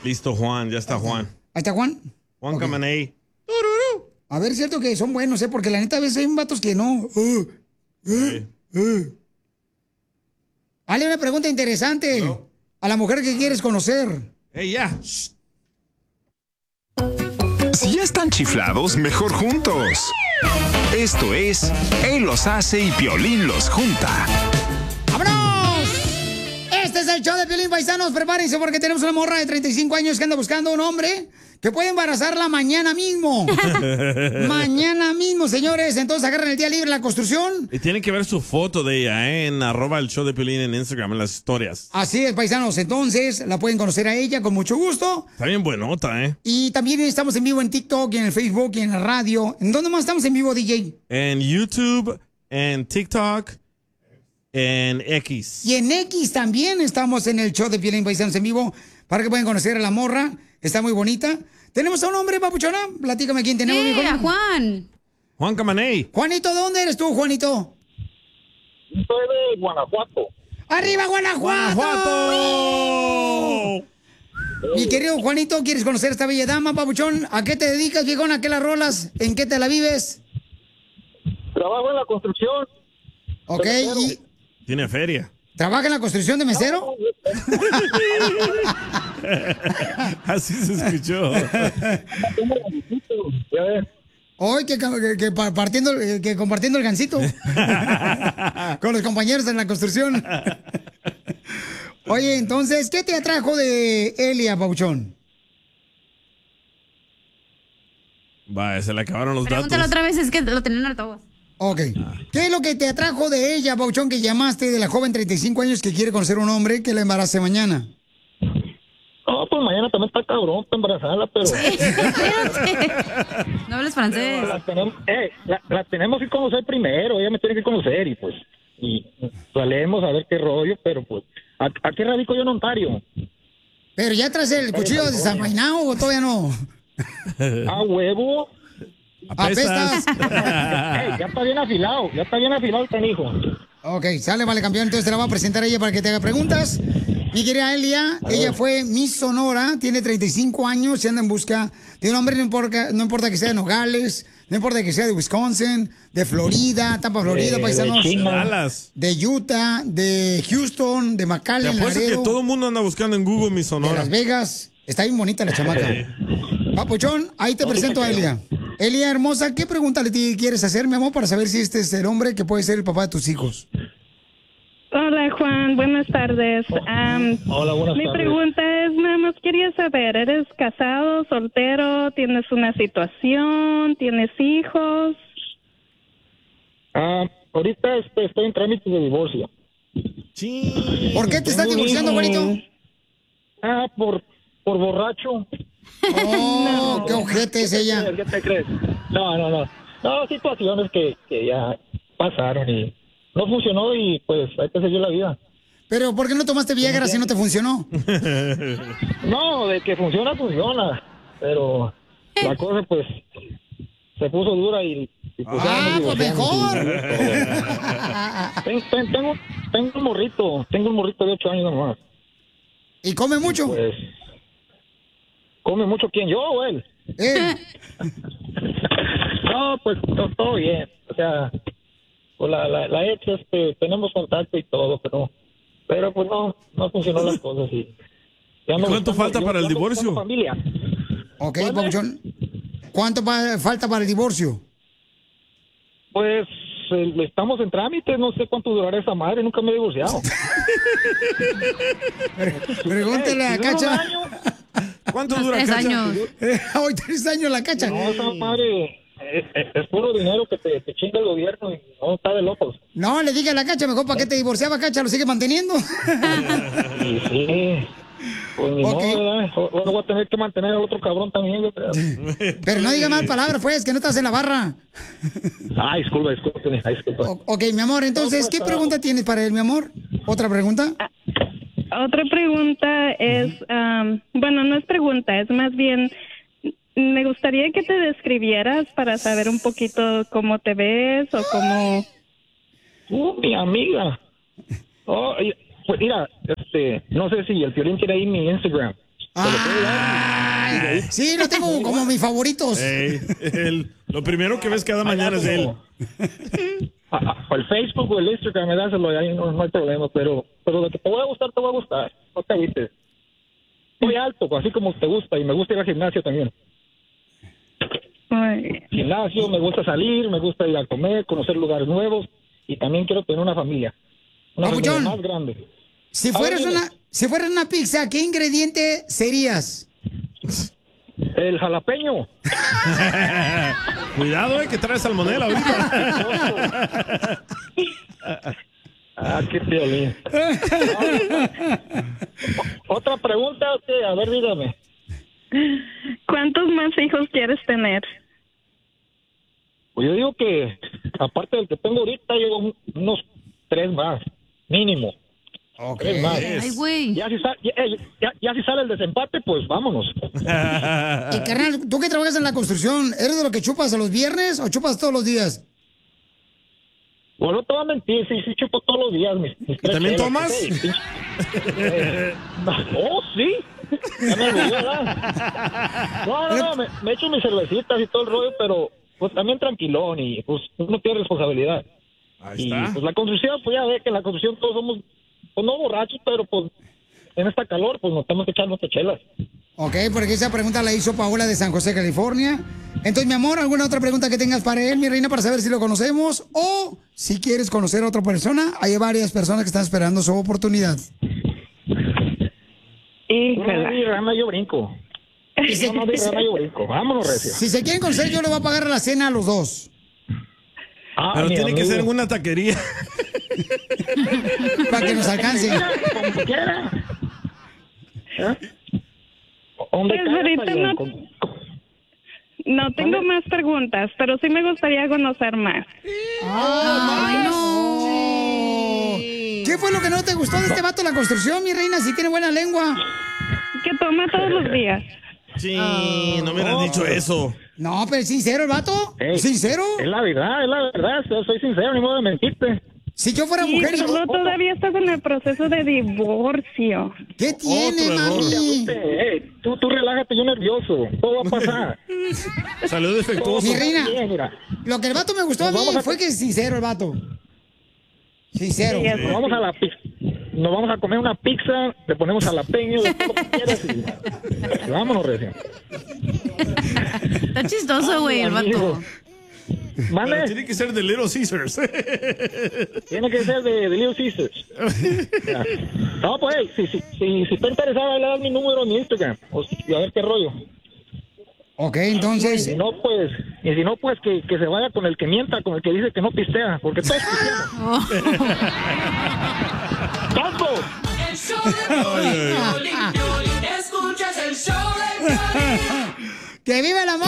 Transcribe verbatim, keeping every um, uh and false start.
Listo, Juan, ya está Juan. ¿Ahí está Juan? Juan Okay. Camaney. A ver, es cierto que son buenos, ¿eh? Porque la neta a veces hay vatos que no. Uh, uh, uh. Hazle una pregunta interesante no. a la mujer que quieres conocer. ¡Ey, ya! Si ya están chiflados, mejor juntos. Esto es Él los hace y Piolín los junta. ¡Vámonos! Este es el show de Piolín, paisanos. Prepárense porque tenemos una morra de treinta y cinco años que anda buscando un hombre que puede embarazarla mañana mismo. Mañana mismo, señores. Entonces agarran el día libre la construcción. Y tienen que ver su foto de ella, ¿eh? En arroba el show de Piolín en Instagram, en las historias. Así es, paisanos. Entonces la pueden conocer a ella con mucho gusto. Está bien buenota, ¿eh? Y también estamos en vivo en TikTok, y en el Facebook, y en la radio. ¿En dónde más estamos en vivo, D J? En YouTube, en TikTok, en X. Y en X también estamos en el show de Piolín, paisanos, en vivo, para que puedan conocer a la morra. Está muy bonita. ¿Tenemos a un hombre, papuchona? Platícame quién tenemos. Sí, mejor. a Juan. Juan Camaney. Juanito, ¿de dónde eres tú, Juanito? Soy de Guanajuato. ¡Arriba, Guanajuato! ¡Guanajuato! Mi querido Juanito, ¿quieres conocer a esta bella dama, papuchón? ¿A qué te dedicas, viejón? ¿A qué la rolas? ¿En qué te la vives? Trabajo en la construcción. Ok, y... Tiene feria. ¿Trabaja en la construcción de mesero? Así se escuchó. Hoy que, que, que partiendo, que compartiendo el gansito con los compañeros en la construcción. Oye, entonces, ¿qué te atrajo de Elia, Pauchón? Vaya, se le acabaron los Pregúntalo datos. otra vez, es que lo tenían en altavoz. Ok. ¿Qué es lo que te atrajo de ella, Pauchón, que llamaste de la joven treinta y cinco años que quiere conocer un hombre que la embarace mañana? No, pues mañana también está cabrón para embarazarla, pero... No hables francés. La tenemos, eh, la, la tenemos que conocer primero, ella me tiene que conocer y pues... Y salemos a ver qué rollo, pero pues... Aquí radico yo en Ontario. ¿Pero ya traes el cuchillo desenvainado o todavía no? A huevo. Apestas. Hey, ya está bien afilado, ya está bien afilado el canijo. Ok, sale, vale, campeón. Entonces te la voy a presentar a ella para que te haga preguntas. Mi querida Elia, ella fue Miss Sonora, tiene treinta y cinco años y anda en busca de un hombre, no importa, no importa que sea de Nogales, no importa que sea de Wisconsin, de Florida, Tampa, Florida, Eh, paisanos. de China. Dallas. De Utah, de Houston, de Te McAllen, apuesto que Laredo, todo el mundo anda buscando en Google mi de Sonora. Las Vegas. Está bien bonita la chamaca. Papuchón, ahí te presento a Elia. Elia, hermosa, ¿qué pregunta le ti- quieres hacer, mi amor, para saber si este es el hombre que puede ser el papá de tus hijos? Hola Juan, buenas tardes. Um, Hola, buenas mi tardes. pregunta es, nada más quería saber, ¿eres casado, soltero, tienes una situación, tienes hijos? Ah, ahorita este, estoy en trámite de divorcio. Sí. ¿Por qué te estás divorciando, güerito? Ah, por, por borracho. Oh, qué ojete es ella. ¿Qué te crees? No, no, no. No, situaciones que, que ya pasaron y no funcionó y pues hay que seguir la vida. Pero ¿por qué no tomaste Viagra si no te funcionó? No, de que funciona, funciona. Pero la cosa pues se puso dura y... y pues, ya Ah, nos pues divorciamos mejor. y- Ten- ten- tengo, tengo un morrito, tengo un morrito de ocho años nomás. ¿Y come mucho? Pues, ¿come mucho quién, yo o él? Eh, No, pues to- todo bien. O sea, pues la, la, la ex, este, tenemos contacto y todo, pero pero pues no, no funcionó las cosas. Y, ya ¿Y ando cuánto buscando- falta yo para el ando buscando divorcio? Familia. ok, ¿Cuándo? Papuchón. ¿Cuánto pa- falta para el divorcio? Pues eh, estamos en trámite, no sé cuánto durará esa madre, nunca me he divorciado. Pregúntale a Eh, si dura un Cacha. año, ¿Cuánto Unos dura, tres Cacha? años. Eh, hoy tres años la Cacha. No, esa madre es, es- es puro dinero que te, te chinga el gobierno y no está de locos. No, le dije a la Cacha, mejor para qué te divorciaba, Cacha, lo sigue manteniendo. Y sí, pues ni Ok. modo, ¿verdad? Ahora voy a tener que mantener al otro cabrón también, yo creo. Pero no diga mal palabras, pues, que no estás en la barra. Ah, disculpa, disculpa, ay, disculpa. O- ok, mi amor, entonces, ¿qué pregunta tienes para él, mi amor? ¿Otra pregunta? Otra pregunta es, um, bueno, no es pregunta, es más bien, me gustaría que te describieras para saber un poquito cómo te ves o cómo... Uh, mi amiga. Oh, y- pues mira, este, no sé si el Piolín tiene ahí mi Instagram. Ay, sí, lo tengo como mis favoritos. Ey, el- lo primero que ves cada mañana es él. A- a- O el Facebook o el Instagram, me dáselo, ahí no, no hay problema, pero, pero de que te voy a gustar, te voy a gustar. No te agüites. Soy alto, así como te gusta, y me gusta ir al gimnasio también. Ay, Gimnasio, me gusta salir, me gusta ir a comer, conocer lugares nuevos, y también quiero tener una familia. Una familia Papuchón. más grande. Si A ver, fueras dime. una, si fueras una pizza, ¿qué ingrediente serías? El jalapeño. Cuidado, eh, que trae salmonela ahorita. Ah, qué violín. Otra pregunta, ¿qué? A ver, dígame. ¿cuántos más hijos quieres tener? Pues yo digo que, aparte del que tengo ahorita, llevo un- unos tres más, mínimo. Tres más. Ay, güey. Ya si, sa- ya, eh, ya- ya si sale el desempate, pues vámonos. Y carnal, tú que trabajas en la construcción, ¿eres de lo que chupas a los viernes o chupas todos los días? Bueno, no te voy a mentir, sí, sí chupo todos los días. Mis, mis tres ¿También chelas, tomas? sí, pinche- eh, oh, sí. Ya me olvidé, ¿verdad? No, no, no, me, me echo mis cervecitas y todo el rollo, pero pues también tranquilón y pues uno tiene responsabilidad. Ahí Y está. pues la construcción, pues ya ve que en la construcción todos somos, pues no borrachos, pero pues en esta calor, pues nos tenemos que echar nuestras chelas. Ok, porque esa pregunta la hizo Paola de San José, California. Entonces, mi amor, ¿alguna otra pregunta que tengas para él, mi reina, para saber si lo conocemos? O si quieres conocer a otra persona, hay varias personas que están esperando su oportunidad. No, mi rama, yo brinco. No, no, mi rama, yo brinco. Vámonos, recio. Si se quieren conocer, yo le voy a pagar la cena a los dos. Ah, Pero mi tiene que amigo. ser en una taquería. Para que nos alcance. Mira, como quiera. ¿Eh? ¿Dónde Pues caiga, ahorita Tayo? no- Con- No tengo más preguntas, pero sí me gustaría conocer más. ¡Ay, no! ¿Qué fue lo que no te gustó de este vato de la construcción, mi reina? Si tiene buena lengua. Que toma todos los días. Sí, no me hubieras dicho eso. No, pero es sincero el vato. Ey, ¿Sincero? Es la verdad, es la verdad. Soy, soy sincero, ni modo de mentirte. Si yo fuera Sí, mujer, pero yo- no, todavía estás en el proceso de divorcio. ¿qué tiene, Otro error. mami? Eh, tú, tú relájate, yo nervioso. Todo va a pasar. Salió defectuoso. Mi reina, Bien, mira. lo que el vato me gustó a Nos mí vamos a- fue que es sincero el vato. Sincero. Sí, eso Nos vamos a la pizza. Nos vamos a comer una pizza, le ponemos jalapeño, de todo lo que quieras y, y vámonos, recién. Está chistoso, güey, el vato. Pero ¿Vale? tiene que ser de Little Caesars. Tiene que ser de, de Little Caesars. Ya. No, pues, si, si, si, si está interesada, le das mi número en mi Instagram. O si- y a ver qué rollo. Ok, Y entonces. si no, pues, y si no, pues que, que se vaya con el que mienta, con el que dice que no pistea, porque todos pisteamos. ¡Tonto! El show de Piolín, Piolín, Piolín. Escuchas el show de Piolín. ¡Que viva el amor!